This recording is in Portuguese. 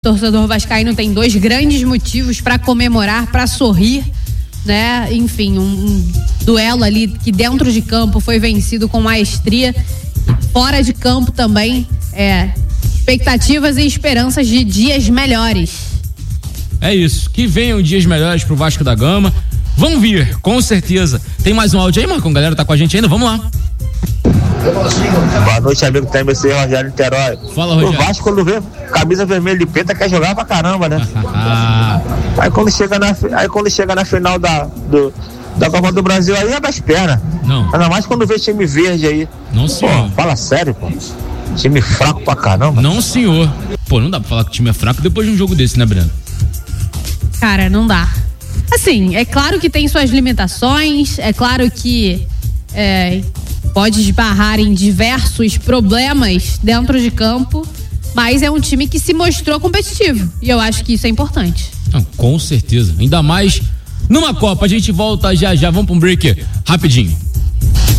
torcedor vascaíno tem 2 grandes motivos para comemorar, para sorrir, né? Enfim, um duelo ali que dentro de campo foi vencido com maestria, fora de campo também, expectativas e esperanças de dias melhores. É isso, que venham dias melhores pro Vasco da Gama. Vão vir, com certeza. Tem mais um áudio aí, Marcão? A galera tá com a gente ainda, vamos lá. Boa noite, amigo do TMC, Rogério Niterói. Fala, Rogério. O Vasco, quando vê camisa vermelha e preta, quer jogar pra caramba, né? Aí quando chega na final da Copa do Brasil, aí é das pernas. Não. Ainda mais quando vê time verde aí. Não, senhor. Pô, fala sério, pô. Time fraco pra caramba. Não, senhor. Pô, não dá pra falar que o time é fraco depois de um jogo desse, né, Breno? Cara, não dá. Assim, é claro que tem suas limitações, é claro que pode esbarrar em diversos problemas dentro de campo, mas é um time que se mostrou competitivo, e eu acho que isso é importante. Não, com certeza, ainda mais numa Copa. A gente volta já, vamos pra um break rapidinho.